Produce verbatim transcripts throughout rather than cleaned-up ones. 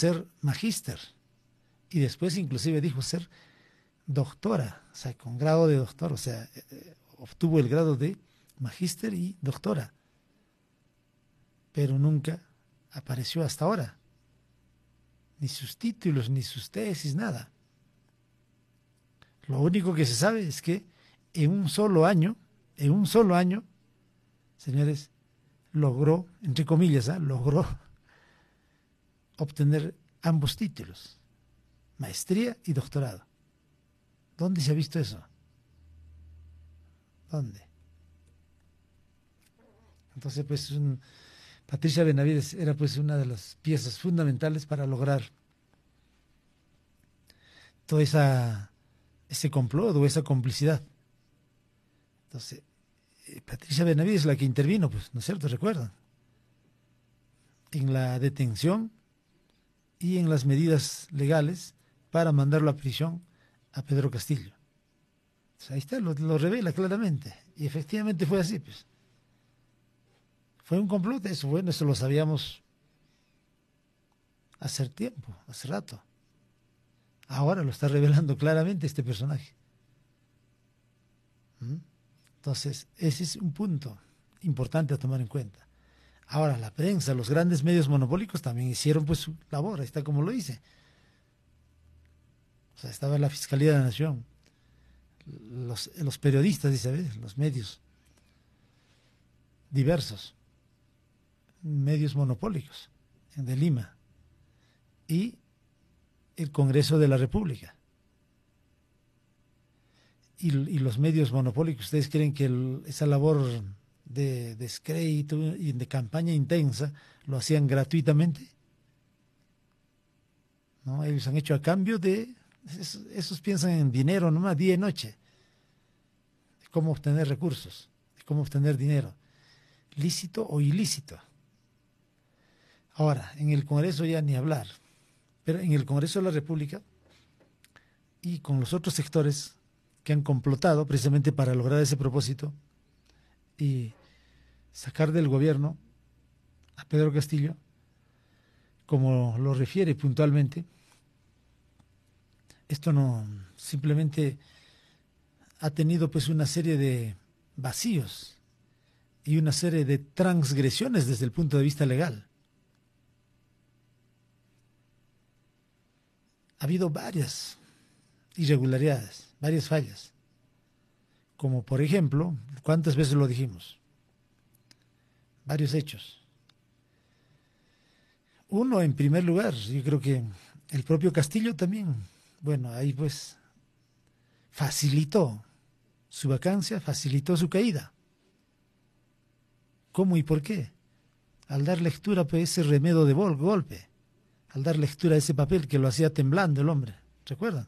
ser magíster y después inclusive dijo ser doctora, o sea, con grado de doctor, o sea, eh, obtuvo el grado de magíster y doctora, pero nunca apareció hasta ahora, ni sus títulos, ni sus tesis, nada. Lo único que se sabe es que en un solo año, en un solo año, señores, logró, entre comillas, ¿eh? logró obtener ambos títulos, maestría y doctorado. ¿Dónde se ha visto eso? ¿Dónde? Entonces, pues, un, Patricia Benavides era pues una de las piezas fundamentales para lograr todo esa, ese complot o esa complicidad. Entonces, eh, Patricia Benavides es la que intervino, pues, ¿no es cierto? ¿Recuerdan? En la detención y en las medidas legales para mandarlo a prisión a Pedro Castillo. Entonces, ahí está, lo, lo revela claramente. Y efectivamente fue así, pues. Fue un complot, eso, bueno, eso lo sabíamos hace tiempo, hace rato. Ahora lo está revelando claramente este personaje. ¿Mm? Entonces, ese es un punto importante a tomar en cuenta. Ahora, la prensa, los grandes medios monopólicos también hicieron pues su labor, ahí está como lo hice. O sea, estaba la Fiscalía de la Nación, los, los periodistas, dice, ¿ves? Los medios diversos, medios monopólicos de Lima y el Congreso de la República. Y, y los medios monopólicos, ¿ustedes creen que el, esa labor de descrédito y de campaña intensa lo hacían gratuitamente? ¿No? Ellos han hecho a cambio de, esos, esos piensan en dinero nomás, día y noche, de cómo obtener recursos, de cómo obtener dinero, lícito o ilícito. Ahora, en el Congreso ya ni hablar, pero en el Congreso de la República y con los otros sectores que han complotado precisamente para lograr ese propósito y sacar del gobierno a Pedro Castillo, como lo refiere puntualmente, esto no simplemente ha tenido pues una serie de vacíos y una serie de transgresiones desde el punto de vista legal. Ha habido varias irregularidades, varias fallas, como por ejemplo, ¿cuántas veces lo dijimos? Varios hechos. Uno, en primer lugar, yo creo que el propio Castillo también, bueno, ahí pues facilitó su vacancia, facilitó su caída. ¿Cómo y por qué? Al dar lectura a pues, ese remedio de golpe, al dar lectura a ese papel que lo hacía temblando el hombre, ¿recuerdan?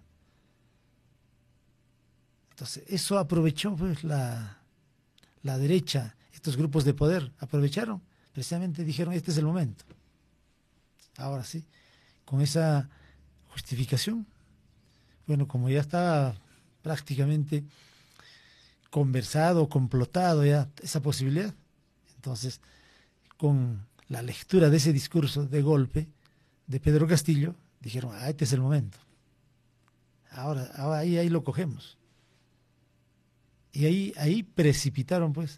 Entonces, eso aprovechó pues la, la derecha, estos grupos de poder aprovecharon, precisamente dijeron, este es el momento. Ahora sí, con esa justificación, bueno, como ya está prácticamente conversado, complotado ya esa posibilidad, entonces, con la lectura de ese discurso de golpe de Pedro Castillo, dijeron, ah, este es el momento. Ahora, ahora ahí, ahí lo cogemos. Y ahí, ahí precipitaron, pues,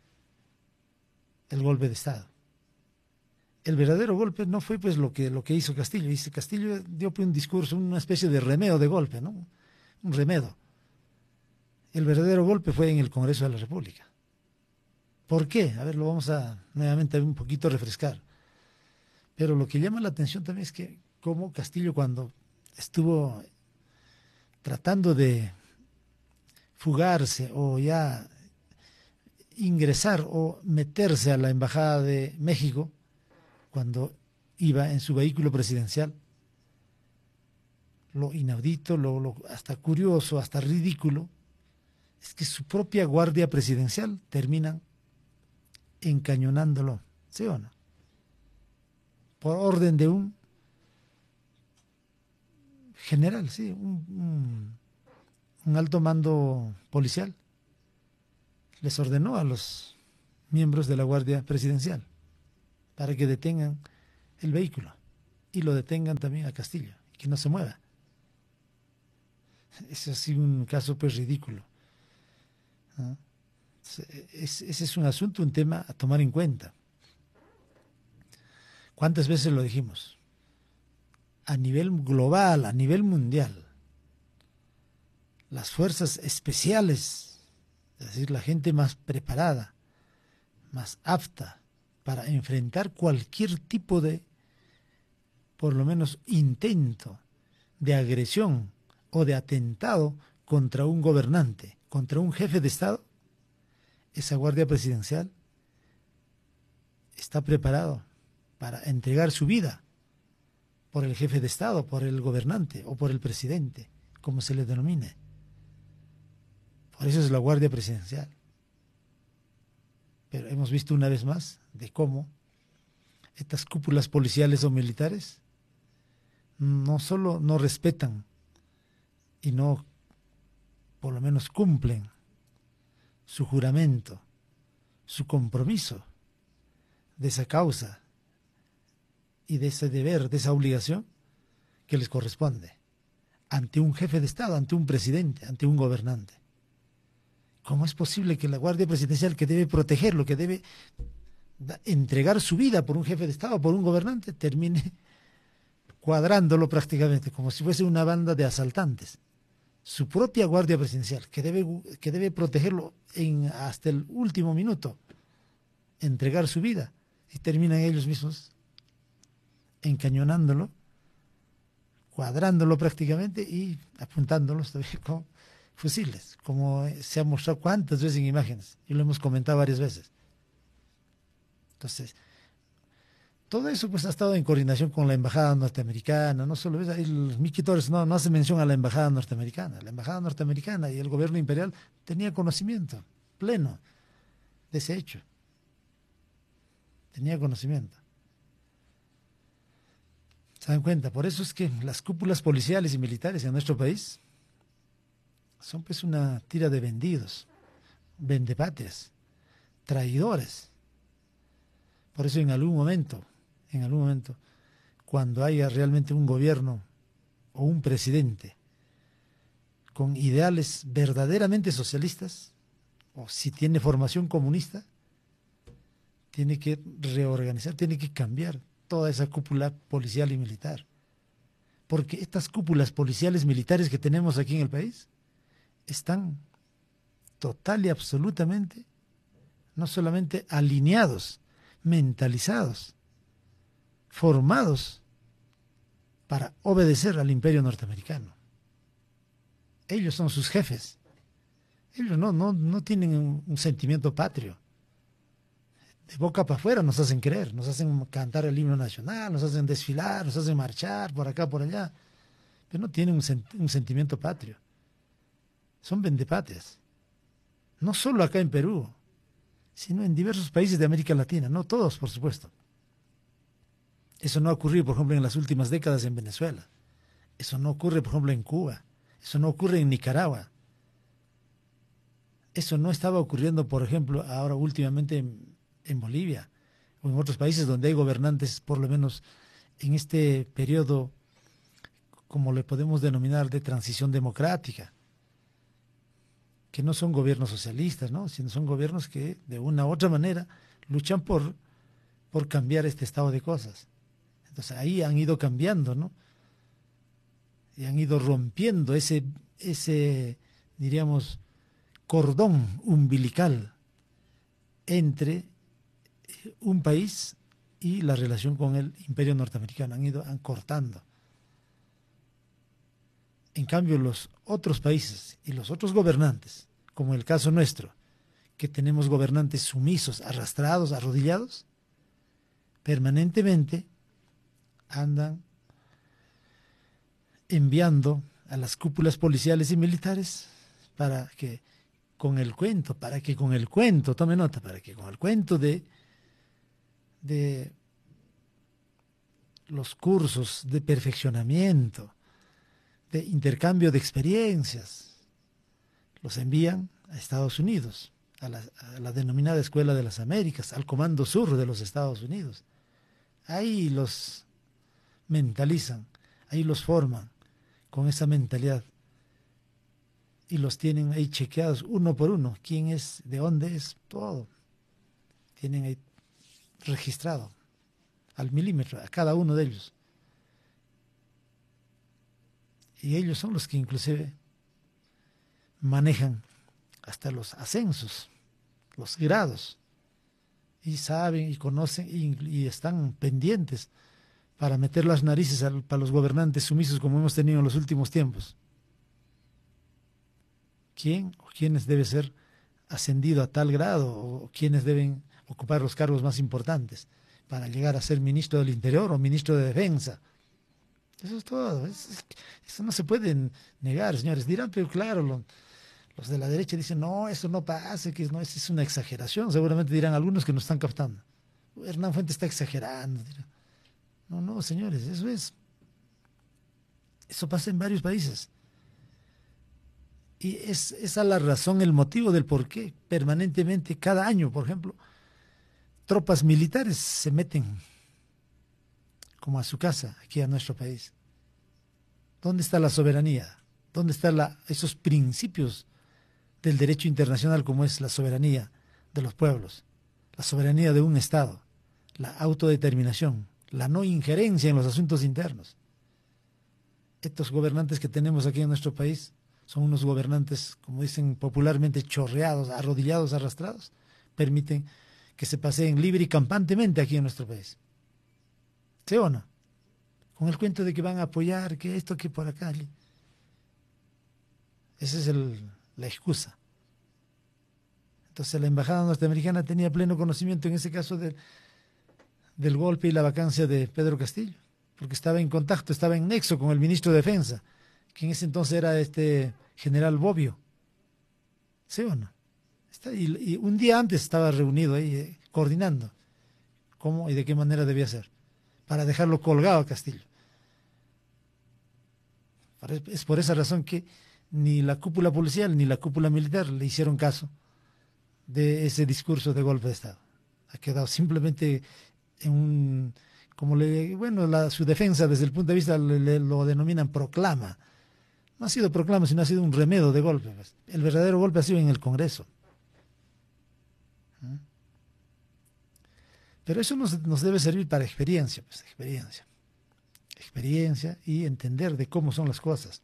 el golpe de Estado. El verdadero golpe no fue, pues, lo que, lo que hizo Castillo. Dice, Castillo dio pues, un discurso, una especie de remedio de golpe, ¿no? Un remedio. El verdadero golpe fue en el Congreso de la República. ¿Por qué? A ver, lo vamos a nuevamente un poquito refrescar. Pero lo que llama la atención también es que como Castillo cuando estuvo tratando de fugarse o ya ingresar o meterse a la Embajada de México, cuando iba en su vehículo presidencial, lo inaudito, lo, lo hasta curioso, hasta ridículo, es que su propia guardia presidencial termina encañonándolo, ¿sí o no? Por orden de un general, sí, un, un, un alto mando policial. Les ordenó a los miembros de la Guardia Presidencial para que detengan el vehículo. y lo detengan también a Castillo, que no se mueva. Es así un caso pues ridículo, ¿no? Es, ese es un asunto, un tema a tomar en cuenta. ¿Cuántas veces lo dijimos? A nivel global, a nivel mundial, las fuerzas especiales, es decir, la gente más preparada, más apta para enfrentar cualquier tipo de, por lo menos, intento de agresión o de atentado contra un gobernante, contra un jefe de Estado, esa Guardia Presidencial está preparado para entregar su vida por el jefe de Estado, por el gobernante o por el presidente, como se le denomine. Por eso es la Guardia Presidencial. Pero hemos visto una vez más de cómo estas cúpulas policiales o militares no solo no respetan y no, por lo menos, cumplen su juramento, su compromiso de esa causa y de ese deber, de esa obligación que les corresponde ante un jefe de Estado, ante un presidente, ante un gobernante. ¿Cómo es posible que la Guardia Presidencial, que debe protegerlo, que debe entregar su vida por un jefe de Estado, por un gobernante, termine cuadrándolo prácticamente, como si fuese una banda de asaltantes? Su propia Guardia Presidencial, que debe, que debe protegerlo en, hasta el último minuto, entregar su vida, y terminan ellos mismos encañonándolo, cuadrándolo prácticamente y apuntándolos todavía con fusiles, como se ha mostrado cuántas veces en imágenes, y lo hemos comentado varias veces. Entonces, todo eso pues ha estado en coordinación con la embajada norteamericana, no solo es, los Mickey Torres no, no hace mención a la embajada norteamericana. La embajada norteamericana y el gobierno imperial tenía conocimiento pleno de ese hecho. Tenía conocimiento. ¿Se dan cuenta? Por eso es que las cúpulas policiales y militares en nuestro país son pues una tira de vendidos, vendepatrias, traidores. Por eso en algún momento, en algún momento, cuando haya realmente un gobierno o un presidente con ideales verdaderamente socialistas, o si tiene formación comunista, tiene que reorganizar, tiene que cambiar toda esa cúpula policial y militar. Porque estas cúpulas policiales militares que tenemos aquí en el país están total y absolutamente, no solamente alineados, mentalizados, formados para obedecer al imperio norteamericano. Ellos son sus jefes. Ellos no, no, no tienen un, un sentimiento patrio. De boca para afuera nos hacen creer, nos hacen cantar el himno nacional, nos hacen desfilar, nos hacen marchar por acá, por allá, pero no tienen un, sent un sentimiento patrio. Son vendepatrias. No solo acá en Perú, sino en diversos países de América Latina, no todos, por supuesto. Eso no ha ocurrido, por ejemplo, en las últimas décadas en Venezuela. Eso no ocurre, por ejemplo, en Cuba. Eso no ocurre en Nicaragua. Eso no estaba ocurriendo, por ejemplo, ahora últimamente en, en Bolivia o en otros países donde hay gobernantes, por lo menos en este periodo, como le podemos denominar, de transición democrática, que no son gobiernos socialistas, ¿no?, sino son gobiernos que de una u otra manera luchan por, por cambiar este estado de cosas. Entonces ahí han ido cambiando, ¿no?, y han ido rompiendo ese, ese, diríamos, cordón umbilical entre un país y la relación con el imperio norteamericano. Han ido han cortando. En cambio, los otros países y los otros gobernantes, como el caso nuestro, que tenemos gobernantes sumisos, arrastrados, arrodillados, permanentemente andan enviando a las cúpulas policiales y militares para que con el cuento, para que con el cuento, tome nota, para que con el cuento de, de los cursos de perfeccionamiento, de intercambio de experiencias, los envían a Estados Unidos, a la, a la denominada Escuela de las Américas, al Comando Sur de los Estados Unidos. Ahí los mentalizan, ahí los forman con esa mentalidad y los tienen ahí chequeados uno por uno, quién es, de dónde es, todo. Tienen ahí registrado al milímetro a cada uno de ellos. Y ellos son los que inclusive manejan hasta los ascensos, los grados, y saben y conocen y, y están pendientes para meter las narices a, para los gobernantes sumisos como hemos tenido en los últimos tiempos. ¿Quién o quiénes debe ser ascendido a tal grado o quiénes deben ocupar los cargos más importantes para llegar a ser ministro del Interior o ministro de Defensa? Eso es todo. Es, es, eso no se puede negar, señores. Dirán, pero claro, lo, los de la derecha dicen, no, eso no pasa, que no, eso es una exageración. Seguramente dirán algunos que nos están captando. Hernán Fuentes está exagerando. Dirán. No, no, señores, eso es. Eso pasa en varios países. Y es esa la razón, el motivo del por qué permanentemente, cada año, por ejemplo, tropas militares se meten como a su casa, aquí a nuestro país. ¿Dónde está la soberanía? ¿Dónde están la, esos principios del derecho internacional como es la soberanía de los pueblos, la soberanía de un Estado, la autodeterminación, la no injerencia en los asuntos internos? Estos gobernantes que tenemos aquí en nuestro país son unos gobernantes, como dicen popularmente, chorreados, arrodillados, arrastrados, permiten que se paseen libre y campantemente aquí en nuestro país. ¿Sí o no? Con el cuento de que van a apoyar, que esto, que por acá. Esa es el, la excusa. Entonces la embajada norteamericana tenía pleno conocimiento en ese caso de, del golpe y la vacancia de Pedro Castillo, porque estaba en contacto, estaba en nexo con el ministro de Defensa, que en ese entonces era este general Bobbio. ¿Sí o no? Está, y, y un día antes estaba reunido ahí, eh, coordinando cómo y de qué manera debía ser, para dejarlo colgado a Castillo. Es por esa razón que ni la cúpula policial ni la cúpula militar le hicieron caso de ese discurso de golpe de Estado. Ha quedado simplemente en un, como le, bueno, la, su defensa desde el punto de vista le, le, lo denominan proclama. No ha sido proclama, sino ha sido un remedio de golpe. El verdadero golpe ha sido en el Congreso. Pero eso nos, nos debe servir para experiencia, pues, experiencia. Experiencia y entender de cómo son las cosas.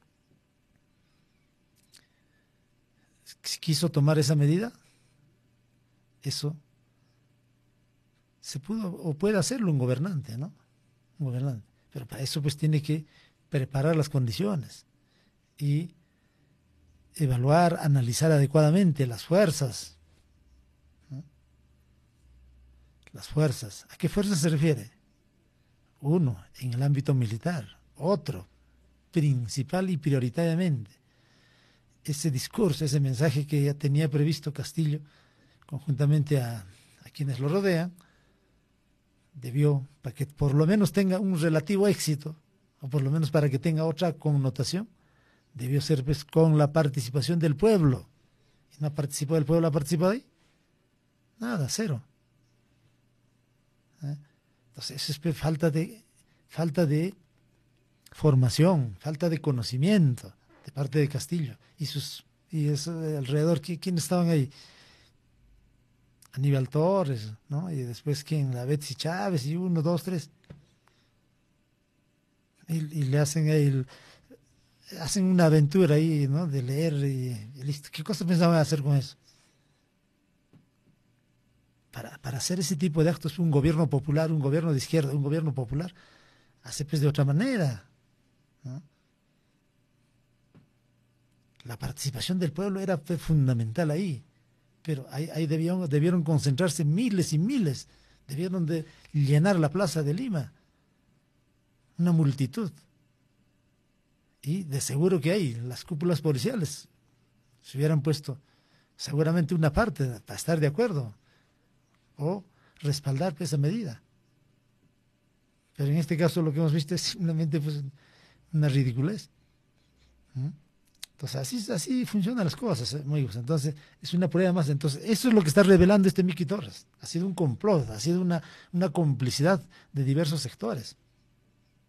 Si quiso tomar esa medida, eso se pudo o puede hacerlo un gobernante, ¿no? Un gobernante. Pero para eso pues tiene que preparar las condiciones y evaluar, analizar adecuadamente las fuerzas. ¿No? Las fuerzas. ¿A qué fuerzas se refiere? Uno, en el ámbito militar. Otro, principal y prioritariamente, ese discurso, ese mensaje que ya tenía previsto Castillo, conjuntamente a, a quienes lo rodean, debió, para que por lo menos tenga un relativo éxito, o por lo menos para que tenga otra connotación, debió ser pues con la participación del pueblo. ¿Y no participó del pueblo? ¿Ha participado ahí? Nada, cero. ¿Eh? Entonces, eso es pues, falta de, falta de formación, falta de conocimiento de parte de Castillo y sus y eso de alrededor. ¿Quiénes estaban ahí? Aníbal Torres, ¿no? Y después quién, la Betsy Chávez y uno, dos, tres. Y, y le hacen ahí el, hacen una aventura ahí, ¿no? De leer y, y listo. ¿Qué cosa pensaban hacer con eso? Para, para hacer ese tipo de actos, un gobierno popular, un gobierno de izquierda, un gobierno popular, hace pues de otra manera, ¿no? La participación del pueblo era pues, fundamental ahí, pero ahí, ahí debieron, debieron concentrarse miles y miles, debieron de llenar la plaza de Lima, una multitud. Y de seguro que hay, las cúpulas policiales se hubieran puesto seguramente una parte para estar de acuerdo o respaldar esa medida. Pero en este caso lo que hemos visto es simplemente pues, una ridiculez. ¿Mm? Entonces así, así funcionan las cosas, amigos. Entonces es una prueba más. Entonces eso es lo que está revelando este Miki Torres. Ha sido un complot, ha sido una, una complicidad de diversos sectores.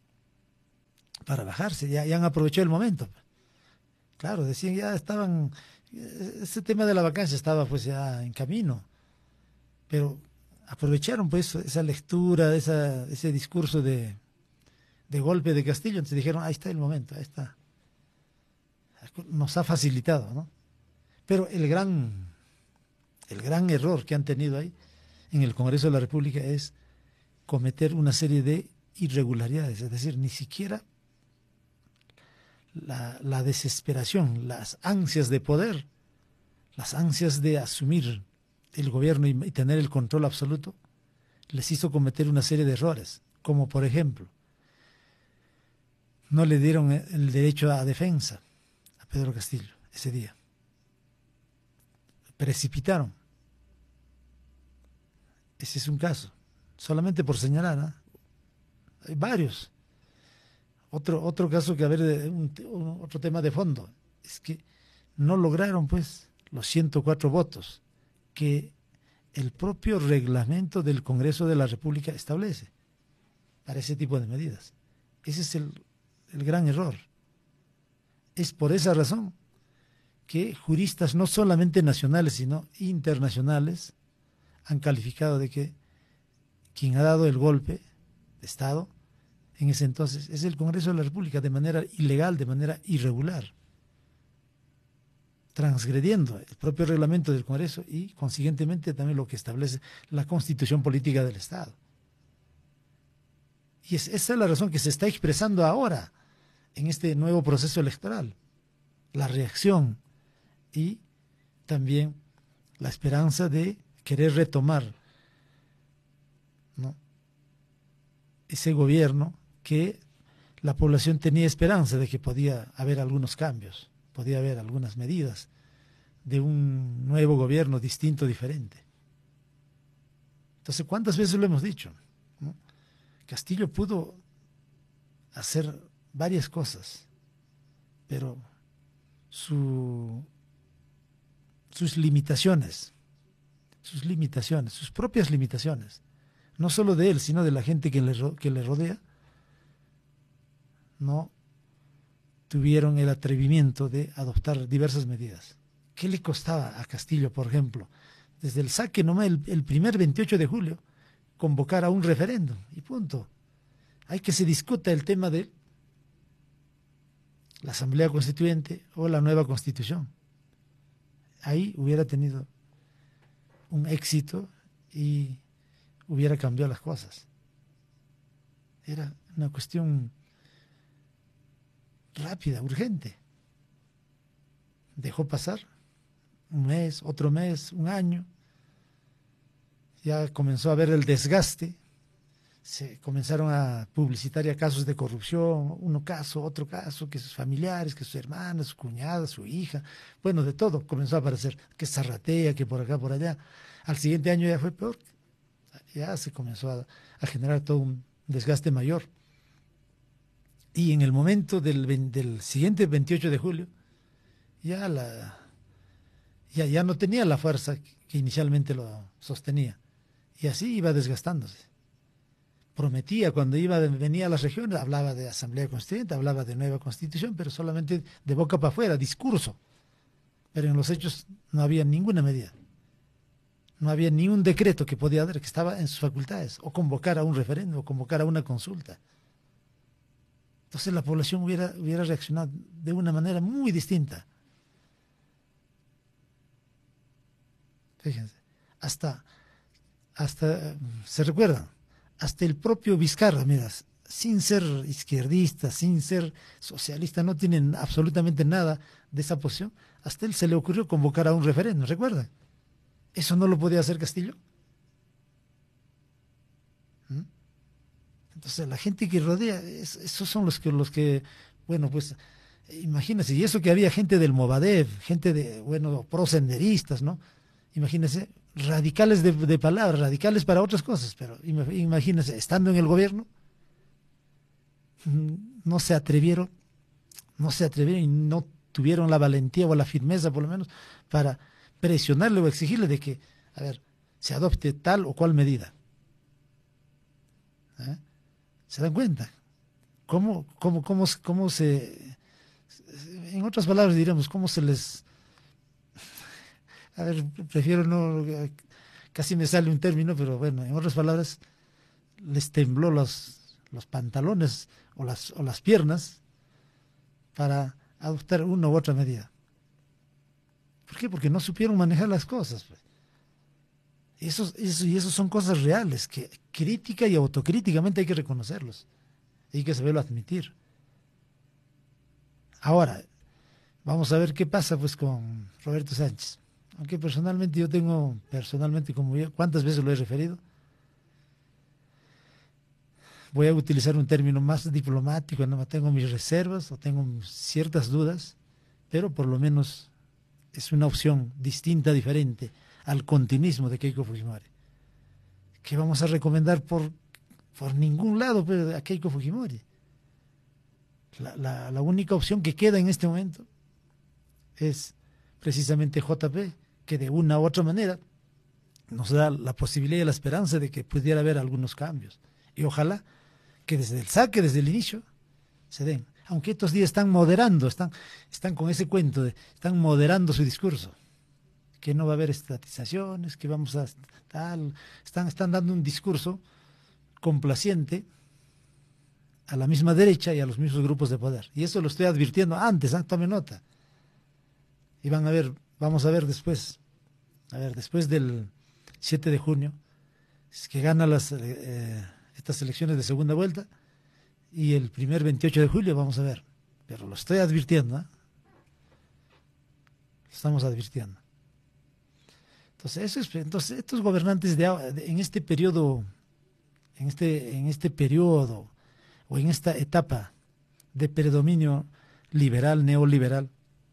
para bajarse, ya, ya han aprovechado el momento. Claro, decían, ya estaban, ese tema de la vacancia estaba pues ya en camino, pero aprovecharon pues esa lectura, esa, ese discurso de, de golpe de Castillo, entonces dijeron, ahí está el momento, ahí está. Nos ha facilitado, ¿no? Pero el gran, el gran error que han tenido ahí en el Congreso de la República es cometer una serie de irregularidades, es decir, ni siquiera la, la desesperación, las ansias de poder, las ansias de asumir el gobierno y, y tener el control absoluto, les hizo cometer una serie de errores, como por ejemplo, no le dieron el derecho a defensa a Pedro Castillo ese día. Precipitaron. Ese es un caso, solamente por señalar, ¿eh? Hay varios. Otro, otro caso que haber de un, un, otro tema de fondo es que no lograron pues los ciento cuatro votos que el propio reglamento del Congreso de la República establece para ese tipo de medidas. Ese es el, el gran error. Es por esa razón que juristas no solamente nacionales sino internacionales han calificado de que quien ha dado el golpe de Estado en ese entonces es el Congreso de la República de manera ilegal, de manera irregular, transgrediendo el propio reglamento del Congreso y consiguientemente también lo que establece la Constitución Política del Estado. Y es, esa es la razón que se está expresando ahora en este nuevo proceso electoral, la reacción y también la esperanza de querer retomar, ¿no?, ese gobierno que la población tenía esperanza de que podía haber algunos cambios, podía haber algunas medidas de un nuevo gobierno distinto, diferente. Entonces, ¿cuántas veces lo hemos dicho, ¿no? Castillo pudo hacer varias cosas, pero su, sus limitaciones, sus limitaciones, sus propias limitaciones, no solo de él, sino de la gente que le, que le rodea, no tuvieron el atrevimiento de adoptar diversas medidas. ¿Qué le costaba a Castillo, por ejemplo, desde el saque nomás el, el primer veintiocho de julio, convocar a un referéndum y punto? Hay que se discuta el tema de la Asamblea Constituyente o la nueva Constitución. Ahí hubiera tenido un éxito y hubiera cambiado las cosas. Era una cuestión rápida, urgente. Dejó pasar un mes, otro mes, un año. Ya comenzó a haber el desgaste. Se comenzaron a publicitar ya casos de corrupción, uno caso, otro caso, que sus familiares, que sus hermanas, su cuñada, su hija, bueno, de todo comenzó a aparecer, que zarratea, que por acá, por allá. Al siguiente año ya fue peor, ya se comenzó a, a generar todo un desgaste mayor. Y en el momento del, del siguiente veintiocho de julio, ya, la, ya, ya no tenía la fuerza que inicialmente lo sostenía. Y así iba desgastándose. Prometía cuando iba venía a las regiones, hablaba de Asamblea Constituyente, hablaba de nueva Constitución, pero solamente de boca para afuera, discurso. Pero en los hechos no había ninguna medida. No había ni un decreto que podía dar, que estaba en sus facultades, o convocar a un referéndum, o convocar a una consulta. Entonces la población hubiera, hubiera reaccionado de una manera muy distinta. Fíjense, hasta, hasta, ¿se recuerdan? Hasta el propio Vizcarra, mira, sin ser izquierdista, sin ser socialista, no tienen absolutamente nada de esa posición, hasta él se le ocurrió convocar a un referéndum, ¿recuerdan? ¿Eso no lo podía hacer Castillo? ¿Mm? Entonces la gente que rodea, es, esos son los que, los que, bueno, pues, imagínense, y eso que había gente del Movadef, gente de, bueno, prosenderistas, ¿no? Imagínense, radicales de, de palabras, radicales para otras cosas, pero imagínense, estando en el gobierno, no se atrevieron, no se atrevieron y no tuvieron la valentía o la firmeza, por lo menos, para presionarle o exigirle de que, a ver, se adopte tal o cual medida. ¿Eh? ¿Se dan cuenta? ¿Cómo, cómo, cómo, cómo se, en otras palabras diremos, cómo se les, a ver, prefiero no, casi me sale un término, pero bueno, en otras palabras, les tembló los, los pantalones o las, o las piernas para adoptar una u otra medida. ¿Por qué? Porque no supieron manejar las cosas. Pues. Eso, eso, y eso son cosas reales, que crítica y autocríticamente hay que reconocerlos. Hay que saberlo admitir. Ahora, vamos a ver qué pasa pues con Roberto Sánchez. Aunque personalmente yo tengo, personalmente como yo, ¿cuántas veces lo he referido? Voy a utilizar un término más diplomático, no tengo mis reservas o tengo ciertas dudas, pero por lo menos es una opción distinta, diferente al continuismo de Keiko Fujimori. ¿Qué vamos a recomendar por, por ningún lado pues, a Keiko Fujimori? La, la, la única opción que queda en este momento es precisamente J P, que de una u otra manera nos da la posibilidad y la esperanza de que pudiera haber algunos cambios. Y ojalá que desde el saque, desde el inicio, se den. Aunque estos días están moderando, están, están con ese cuento, de, están moderando su discurso, que no va a haber estatizaciones, que vamos a tal, están, están dando un discurso complaciente a la misma derecha y a los mismos grupos de poder. Y eso lo estoy advirtiendo antes, ¿eh? Tome nota. Y van a ver, vamos a ver después, a ver, después del siete de junio, es que gana las, eh, estas elecciones de segunda vuelta, y el primer veintiocho de julio vamos a ver. Pero lo estoy advirtiendo, ¿eh? Lo estamos advirtiendo. Entonces, eso es, entonces estos gobernantes de, de, en este periodo, en este, en este periodo, o en esta etapa de predominio liberal, neoliberal,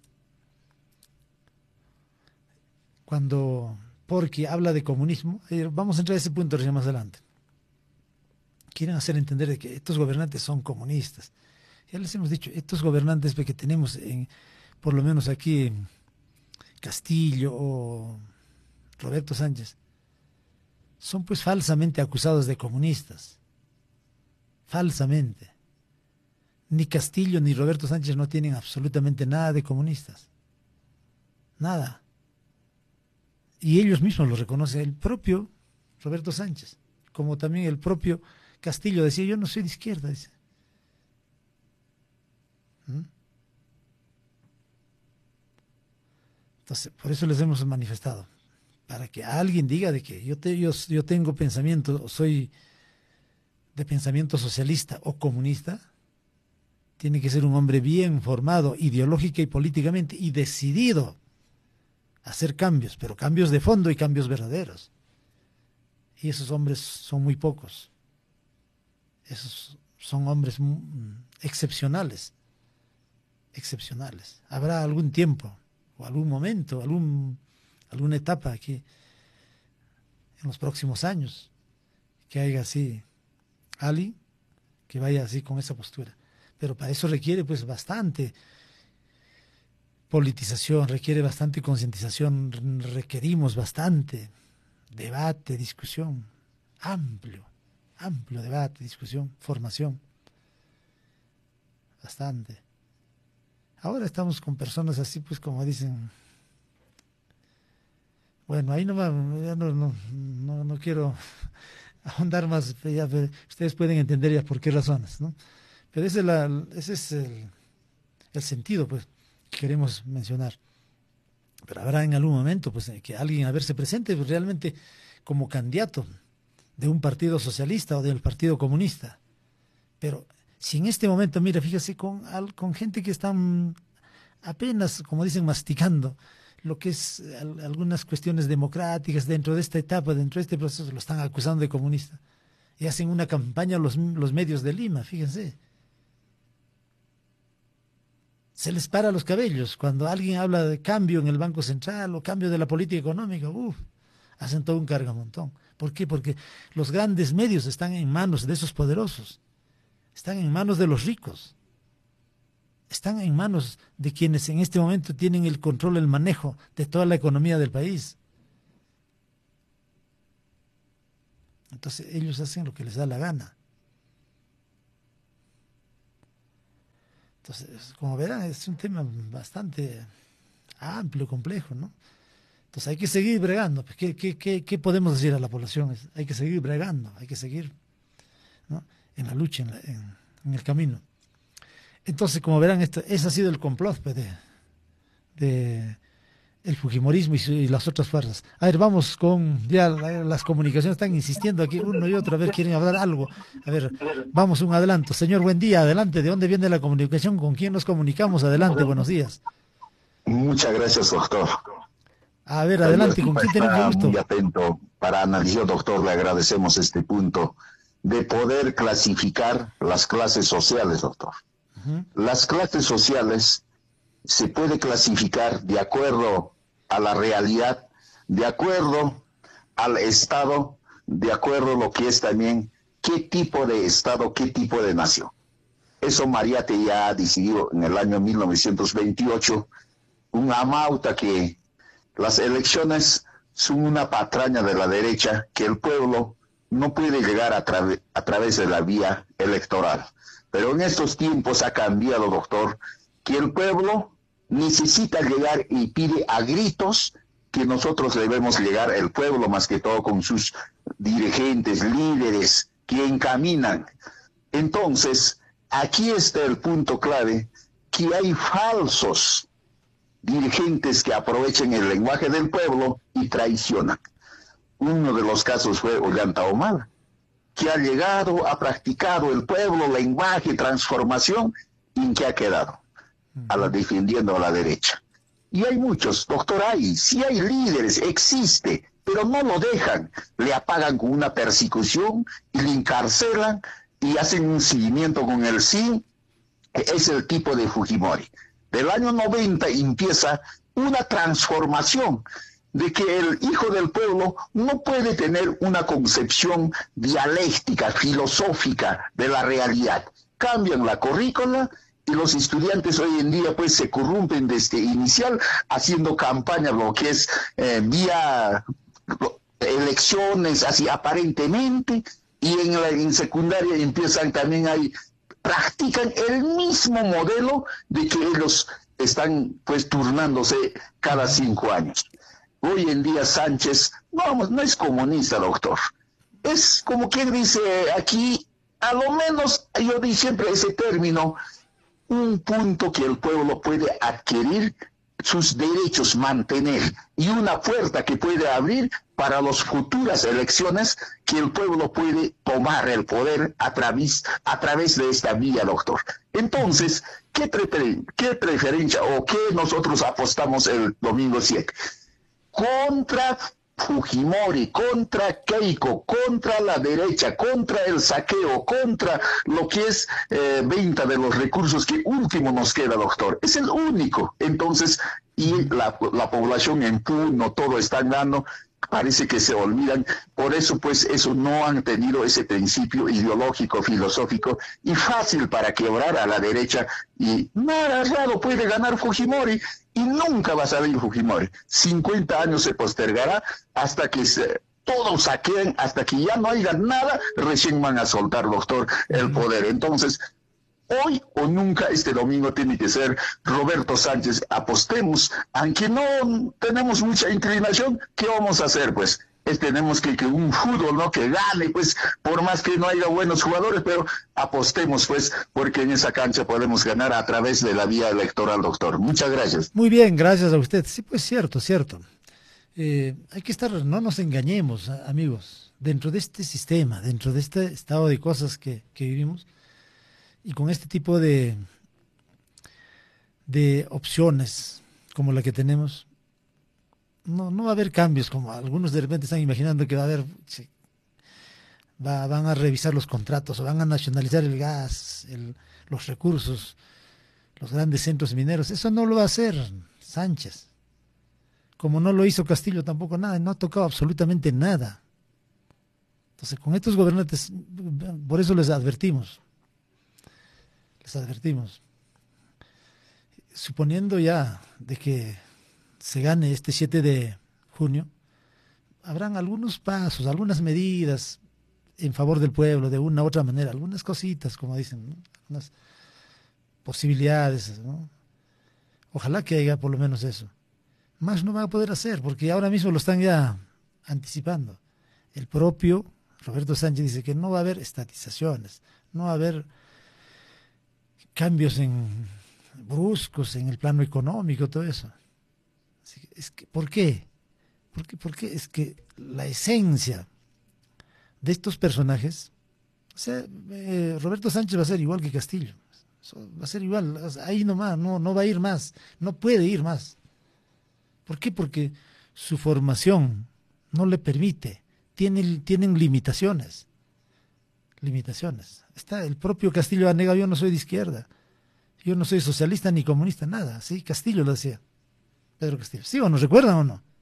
cuando Porky habla de comunismo, vamos a entrar a ese punto más adelante, quieren hacer entender de que estos gobernantes son comunistas. Ya les hemos dicho, estos gobernantes que tenemos, en, por lo menos aquí en Castillo o Roberto Sánchez, son pues falsamente acusados de comunistas. Falsamente. Ni Castillo ni Roberto Sánchez no tienen absolutamente nada de comunistas. Nada. Y ellos mismos lo reconocen. El propio Roberto Sánchez, como también el propio Castillo decía, yo no soy de izquierda, dice. ¿Mm? Entonces, por eso les hemos manifestado. Para que alguien diga de que yo, te, yo, yo tengo pensamiento, soy de pensamiento socialista o comunista, tiene que ser un hombre bien formado ideológica y políticamente y decidido a hacer cambios, pero cambios de fondo y cambios verdaderos. Y esos hombres son muy pocos. Esos son hombres excepcionales, excepcionales. Habrá algún tiempo o algún momento, algún, alguna etapa aquí en los próximos años que haya así alguien que vaya así con esa postura. Pero para eso requiere pues bastante politización, requiere bastante concientización, requerimos bastante debate, discusión, amplio, amplio debate, discusión, formación, bastante. Ahora estamos con personas así pues como dicen, bueno, ahí no, ya no, no, no, no quiero ahondar más, ya, ustedes pueden entender ya por qué razones, ¿no? Pero ese es, la, ese es el, el sentido pues que queremos mencionar. Pero habrá en algún momento pues que alguien a verse presente pues, realmente como candidato de un partido socialista o del partido comunista. Pero si en este momento, mira, fíjese, con, con gente que están apenas, como dicen, masticando lo que es algunas cuestiones democráticas dentro de esta etapa, dentro de este proceso, lo están acusando de comunista. Y hacen una campaña los, los medios de Lima, fíjense. Se les para los cabellos cuando alguien habla de cambio en el Banco Central o cambio de la política económica. Uf, hacen todo un cargamontón. ¿Por qué? Porque los grandes medios están en manos de esos poderosos, están en manos de los ricos, están en manos de quienes en este momento tienen el control, el manejo de toda la economía del país. Entonces ellos hacen lo que les da la gana. Entonces, como verán, es un tema bastante amplio, complejo, ¿no? Entonces hay que seguir bregando. ¿Qué, qué, qué, qué podemos decir a la población? Hay que seguir bregando, hay que seguir, ¿no?, en la lucha, en, la, en, en el camino. Entonces, como verán, esto, ese ha sido el complot, pues, de, de el fujimorismo y, su, y las otras fuerzas. A ver, vamos con, ya la, las comunicaciones están insistiendo aquí, uno y otro, a ver, quieren hablar algo. A ver, vamos un adelanto. Señor, buen día, adelante. ¿De dónde viene la comunicación? ¿Con quién nos comunicamos? Adelante, buenos días. Muchas gracias, doctor. A ver, adelante, ¿con quién tenemos el gusto? Muy atento para analizar, doctor, le agradecemos este punto de poder clasificar las clases sociales, doctor. Uh-huh. Las clases sociales se puede clasificar de acuerdo a la realidad, de acuerdo al Estado, de acuerdo a lo que es también qué tipo de Estado, qué tipo de nación. Eso Mariate ya ha decidido en el año mil novecientos veintiocho, una pauta que las elecciones son una patraña de la derecha que el pueblo no puede llegar a, tra a través de la vía electoral. Pero en estos tiempos ha cambiado, doctor, que el pueblo necesita llegar y pide a gritos que nosotros debemos llegar, el pueblo más que todo con sus dirigentes, líderes que encaminan. Entonces, aquí está el punto clave, que hay falsos dirigentes que aprovechan el lenguaje del pueblo y traicionan. Uno de los casos fue Ollanta Humala, que ha llegado, ha practicado el pueblo, lenguaje, transformación, y en que ha quedado, a la defendiendo a la derecha. Y hay muchos, doctor, hay, sí hay líderes, existe, pero no lo dejan, le apagan con una persecución y le encarcelan y hacen un seguimiento con el S I N. Es el tipo de Fujimori. Del año noventa empieza una transformación de que el hijo del pueblo no puede tener una concepción dialéctica, filosófica de la realidad. Cambian la currícula y los estudiantes hoy en día pues se corrompen desde inicial haciendo campaña, lo que es eh, vía elecciones, así aparentemente, y en la en secundaria empiezan también ahí, practican el mismo modelo de que ellos están pues turnándose cada cinco años. Hoy en día Sánchez, no, no es comunista, doctor. Es como quien dice aquí, a lo menos, yo di siempre ese término, un punto que el pueblo puede adquirir, sus derechos mantener, y una puerta que puede abrir para las futuras elecciones que el pueblo puede tomar el poder a través, a través de esta vía, doctor. Entonces, ¿qué, prefer qué preferencia o qué nosotros apostamos el domingo siete? Contra Fujimori, contra Keiko, contra la derecha, contra el saqueo, contra lo que es eh, venta de los recursos que último nos queda, doctor. Es el único. Entonces, y la, la población en Puno, todo están dando, parece que se olvidan. Por eso, pues, eso no han tenido ese principio ideológico, filosófico, y fácil para quebrar a la derecha. Y nada raro puede ganar Fujimori, y nunca va a salir Fujimori. cincuenta años se postergará hasta que se, todos saqueen, hasta que ya no haya nada, recién van a soltar, doctor, el poder. Entonces, hoy o nunca, este domingo tiene que ser Roberto Sánchez. Apostemos, aunque no tenemos mucha inclinación, ¿qué vamos a hacer, pues? Es, tenemos que, que un fútbol, ¿no?, que gane, pues, por más que no haya buenos jugadores, pero apostemos, pues, porque en esa cancha podemos ganar a través de la vía electoral, doctor. Muchas gracias. Muy bien, gracias a usted. Sí, pues cierto, cierto. Eh, hay que estar, no nos engañemos, amigos, dentro de este sistema, dentro de este estado de cosas que, que vivimos, y con este tipo de, de opciones como la que tenemos, no, no va a haber cambios, como algunos de repente están imaginando que va a haber, sí, va, van a revisar los contratos o van a nacionalizar el gas, el, los recursos, los grandes centros mineros. Eso no lo va a hacer Sánchez, como no lo hizo Castillo tampoco nada, no ha tocado absolutamente nada. Entonces, con estos gobernantes, por eso les advertimos, les advertimos, suponiendo ya de que se gane este siete de junio, habrán algunos pasos, algunas medidas en favor del pueblo, de una u otra manera, algunas cositas, como dicen, ¿no? Algunas, posibilidades, ¿no? Ojalá que haya por lo menos eso. Más no van a poder hacer, porque ahora mismo lo están ya anticipando. El propio Roberto Sánchez dice que no va a haber estatizaciones, no va a haber cambios en bruscos en el plano económico, todo eso. Así que, es que, ¿por qué? ¿Por qué? Porque es que la esencia de estos personajes, o sea, eh, Roberto Sánchez va a ser igual que Castillo, va a ser igual, ahí nomás, no, no va a ir más, no puede ir más. ¿Por qué? Porque su formación no le permite, tiene, tienen limitaciones, limitaciones. Está el propio Castillo ha negado, yo no soy de izquierda, yo no soy socialista ni comunista, nada, sí, Castillo lo decía, Pedro Castillo, ¿sí o no? ¿Recuerdan o no?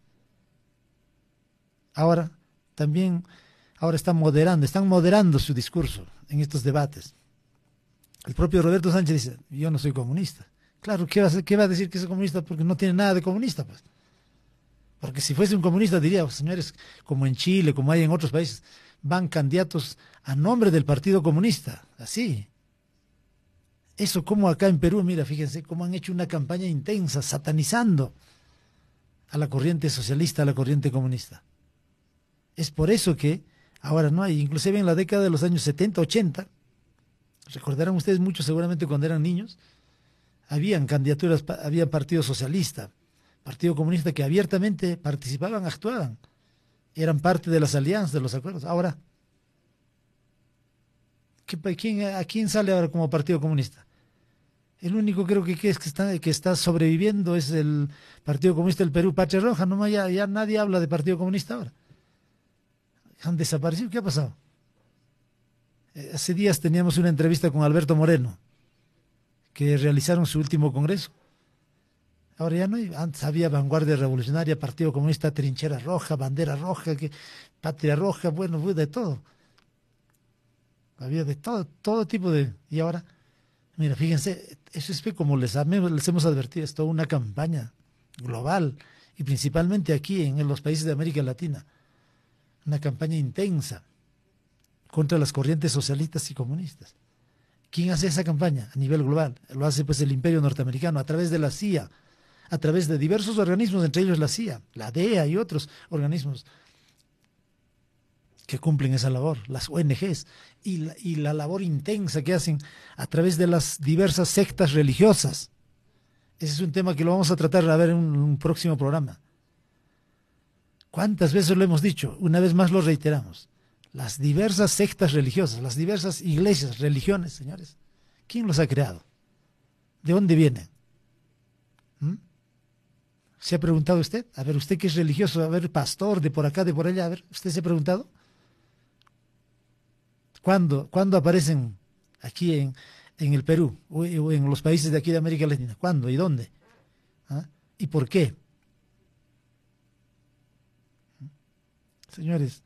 Ahora, también, ahora están moderando, están moderando su discurso en estos debates. El propio Roberto Sánchez dice, yo no soy comunista. Claro, ¿qué va a, qué va a decir que es comunista? Porque no tiene nada de comunista, pues. Porque si fuese un comunista diría, oh, señores, como en Chile, como hay en otros países, van candidatos a nombre del Partido Comunista, así. Eso como acá en Perú, mira, fíjense cómo han hecho una campaña intensa, satanizando a la corriente socialista, a la corriente comunista. Es por eso que ahora no hay, inclusive en la década de los años setenta, ochenta, recordarán ustedes mucho seguramente cuando eran niños, habían candidaturas, había partido socialista, partido comunista que abiertamente participaban, actuaban, eran parte de las alianzas, de los acuerdos. Ahora, ¿quién, ¿a quién sale ahora como partido comunista? El único creo que, que es que está, que está sobreviviendo es el Partido Comunista del Perú, Patria Roja, no, ya, ya nadie habla de Partido Comunista ahora. Han desaparecido, ¿qué ha pasado? Eh, hace días teníamos una entrevista con Alberto Moreno, que realizaron su último congreso. Ahora ya no hay, antes había Vanguardia Revolucionaria, Partido Comunista, Trinchera Roja, Bandera Roja, que, Patria Roja, bueno, de todo. Había de todo, todo tipo de... Y ahora, mira, fíjense, eso es que como les, les hemos advertido, es toda una campaña global, y principalmente aquí en, en los países de América Latina, una campaña intensa contra las corrientes socialistas y comunistas. ¿Quién hace esa campaña a nivel global? Lo hace pues el Imperio Norteamericano a través de la C I A, a través de diversos organismos, entre ellos la C I A, la D E A y otros organismos que cumplen esa labor, las O N Ges, y la, y la labor intensa que hacen a través de las diversas sectas religiosas. Ese es un tema que lo vamos a tratar a ver en un, un próximo programa. ¿Cuántas veces lo hemos dicho? Una vez más lo reiteramos. Las diversas sectas religiosas, las diversas iglesias, religiones, señores, ¿quién los ha creado? ¿De dónde vienen? ¿Mm? ¿Se ha preguntado usted? A ver, usted que es religioso, a ver, pastor de por acá, de por allá, a ver, ¿usted se ha preguntado? ¿Cuándo, ¿cuándo aparecen aquí en, en el Perú o, o en los países de aquí de América Latina? ¿Cuándo y dónde? ¿Ah? ¿Y por qué? Señores,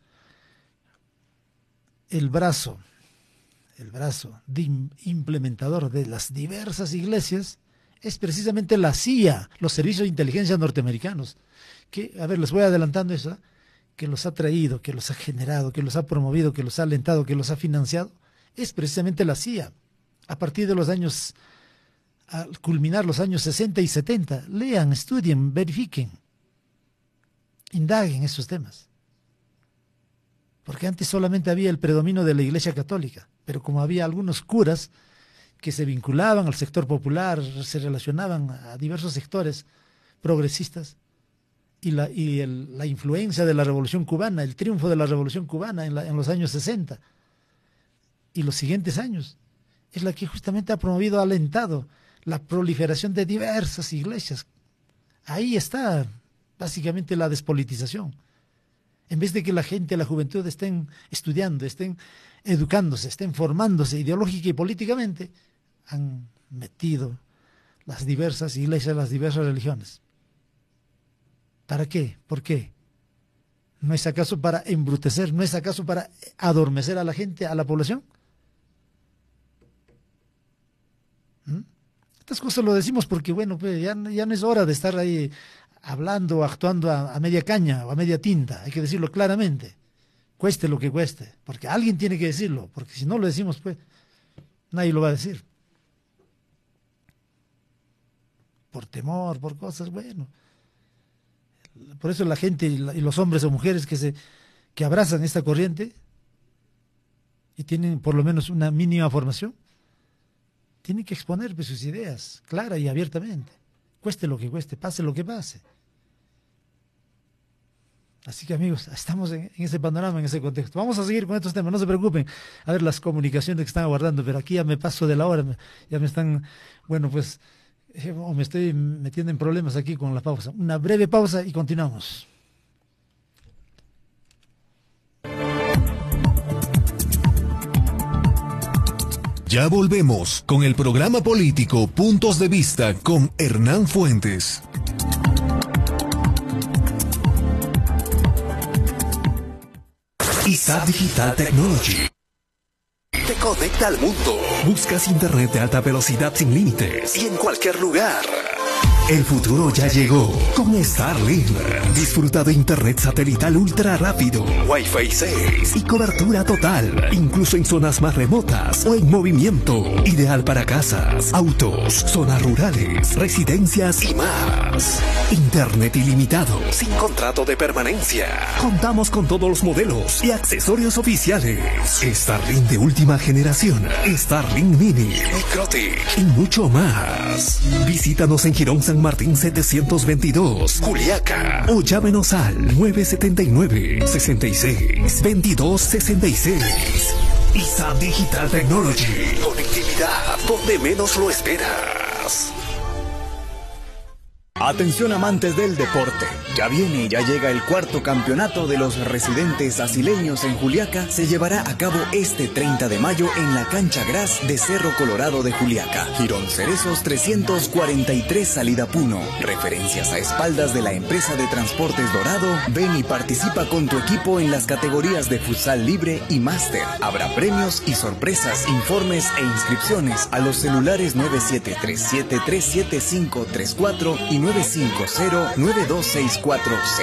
el brazo, el brazo de implementador de las diversas iglesias es precisamente la C I A, los servicios de inteligencia norteamericanos, que, a ver, les voy adelantando eso, ¿eh? Que los ha traído, que los ha generado, que los ha promovido, que los ha alentado, que los ha financiado, es precisamente la C I A. A partir de los años, al culminar los años sesenta y setenta, lean, estudien, verifiquen, indaguen esos temas. Porque antes solamente había el predominio de la Iglesia Católica, pero como había algunos curas que se vinculaban al sector popular, se relacionaban a diversos sectores progresistas, y la, y el, la influencia de la Revolución Cubana, el triunfo de la Revolución Cubana en, la, en los años sesenta y los siguientes años, es la que justamente ha promovido, ha alentado la proliferación de diversas iglesias. Ahí está básicamente la despolitización. En vez de que la gente, la juventud estén estudiando, estén educándose, estén formándose ideológica y políticamente, han metido las diversas iglesias, las diversas religiones. ¿Para qué? ¿Por qué? ¿No es acaso para embrutecer? ¿No es acaso para adormecer a la gente, a la población? ¿Mm? Estas cosas lo decimos porque, bueno, pues ya, ya no es hora de estar ahí hablando o actuando a, a media caña o a media tinta. Hay que decirlo claramente, cueste lo que cueste, porque alguien tiene que decirlo, porque si no lo decimos, pues nadie lo va a decir. por temor, por cosas, bueno. Por eso la gente y, la, y los hombres o mujeres que se que abrazan esta corriente y tienen por lo menos una mínima formación, tienen que exponer pues, sus ideas, clara y abiertamente, cueste lo que cueste, pase lo que pase. Así que amigos, estamos en, en ese panorama, en ese contexto. Vamos a seguir con estos temas, no se preocupen. A ver las comunicaciones que están aguardando, pero aquí ya me paso de la hora, ya me están, bueno pues, eh, me estoy metiendo en problemas aquí con la pausa. Una breve pausa y continuamos. Ya volvemos con el programa político Puntos de Vista con Hernán Fuentes. I S A Digital Technology te conecta al mundo. Buscas internet de alta velocidad sin límites y en cualquier lugar. El futuro ya llegó con Starlink. Disfruta de internet satelital ultra rápido, Wi-Fi seis y cobertura total, incluso en zonas más remotas o en movimiento. Ideal para casas, autos, zonas rurales, residencias y más. Internet ilimitado, sin contrato de permanencia. Contamos con todos los modelos y accesorios oficiales. Starlink de última generación, Starlink Mini, Microtic y mucho más. Visítanos en Girón San Martín setecientos veintidós, Juliaca, o llámenos al nueve siete nueve, seis seis, veintidós sesenta y seis. I S A Digital Technology, conectividad donde menos lo esperas. Atención amantes del deporte, ya viene, ya llega el cuarto campeonato de los residentes asileños en Juliaca. Se llevará a cabo este treinta de mayo en la cancha Gras de Cerro Colorado de Juliaca. Girón Cerezos trescientos cuarenta y tres, salida Puno. Referencias a espaldas de la empresa de transportes Dorado. Ven y participa con tu equipo en las categorías de futsal libre y máster. Habrá premios y sorpresas, informes e inscripciones a los celulares nueve siete tres siete, tres siete cinco tres cuatro y nueve cinco cero, nueve dos seis cuatro